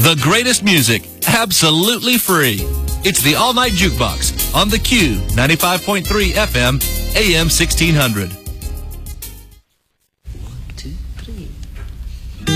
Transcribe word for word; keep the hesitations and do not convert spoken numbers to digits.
The greatest music, absolutely free. It's the All Night Jukebox on the Q, ninety-five point three F M, A M sixteen hundred. One, two, three.